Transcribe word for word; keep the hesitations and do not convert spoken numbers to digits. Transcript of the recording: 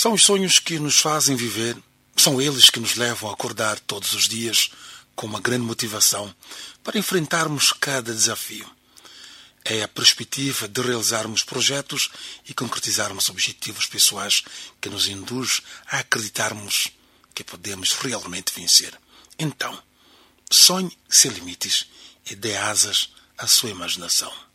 São os sonhos que nos fazem viver, são eles que nos levam a acordar todos os dias com uma grande motivação para enfrentarmos cada desafio. É a perspectiva de realizarmos projetos e concretizarmos objetivos pessoais que nos induz a acreditarmos que podemos realmente vencer. Então, sonhe sem limites e dê asas à sua imaginação.